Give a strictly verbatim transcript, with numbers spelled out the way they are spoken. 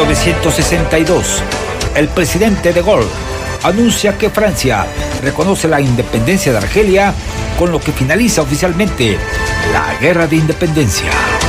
novecientos sesenta y dos, el presidente de Gaulle anuncia que Francia reconoce la independencia de Argelia, con lo que finaliza oficialmente la Guerra de Independencia.